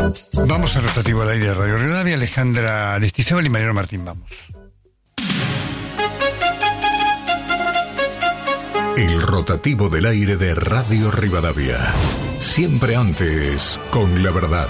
Vamos al rotativo al aire de Radio Rivadavia. Alejandra Aristizábal y Mariano Martín, vamos. El rotativo del aire de Radio Rivadavia. Siempre antes, con la verdad.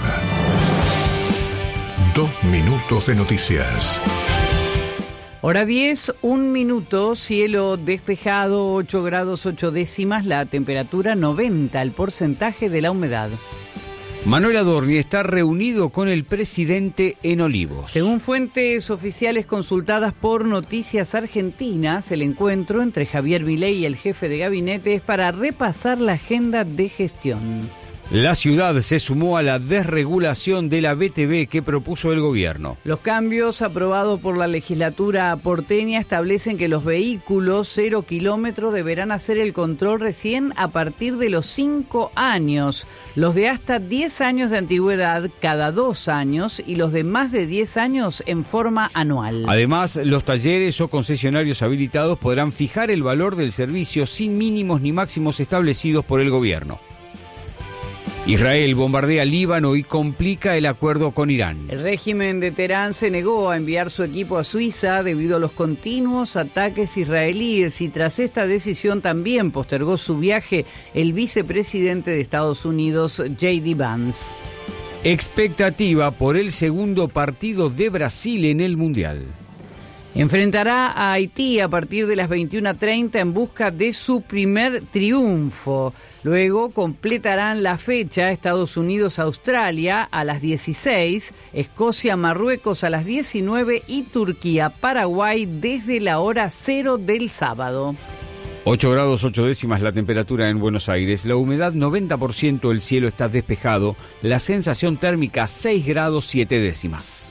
2 minutos de noticias. Hora 10, 1 minuto, cielo despejado, 8 grados 8 décimas, la temperatura 90, el porcentaje de la humedad. Manuel Adorni está reunido con el presidente en Olivos. Según fuentes oficiales consultadas por Noticias Argentinas, el encuentro entre Javier Milei y el jefe de gabinete es para repasar la agenda de gestión. La ciudad se sumó a la desregulación de la BTV que propuso el gobierno. Los cambios aprobados por la legislatura porteña establecen que los vehículos 0 kilómetros deberán hacer el control recién a partir de los 5 años, los de hasta 10 años de antigüedad cada 2 años y los de más de 10 años en forma anual. Además, los talleres o concesionarios habilitados podrán fijar el valor del servicio sin mínimos ni máximos establecidos por el gobierno. Israel bombardea Líbano y complica el acuerdo con Irán. El régimen de Teherán se negó a enviar su equipo a Suiza debido a los continuos ataques israelíes y tras esta decisión también postergó su viaje el vicepresidente de Estados Unidos, J.D. Vance. Expectativa por el segundo partido de Brasil en el Mundial. Enfrentará a Haití a partir de las 21:30 en busca de su primer triunfo. Luego completarán la fecha Estados Unidos-Australia a las 16, Escocia-Marruecos a las 19 y Turquía-Paraguay desde la hora 0 del sábado. 8 grados 8 décimas la temperatura en Buenos Aires, la humedad 90%, el cielo está despejado, la sensación térmica 6 grados 7 décimas.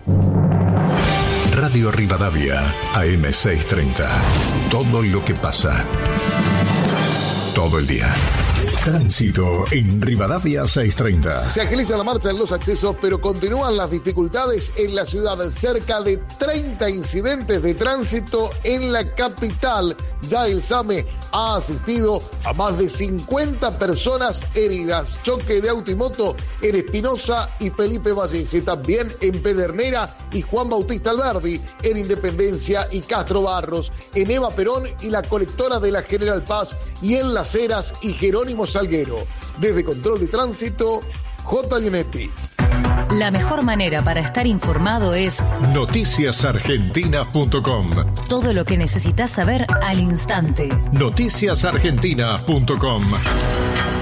Radio Rivadavia, AM 630. Todo lo que pasa. Todo el día. Tránsito en Rivadavia 630. Se agiliza la marcha en los accesos, pero continúan las dificultades en la ciudad. Cerca de 30 incidentes de tránsito en la capital. Ya el SAME ha asistido a más de 50 personas heridas. Choque de auto y moto en Espinosa y Felipe Vallese. También en Pedernera y Juan Bautista Alberdi. En Independencia y Castro Barros. En Eva Perón y la colectora de la General Paz. Y en Las Heras y Jerónimo Salguero. Desde Control de Tránsito, J. Lionetti. La mejor manera para estar informado es noticiasargentina.com. Todo lo que necesitas saber al instante. Noticiasargentina.com.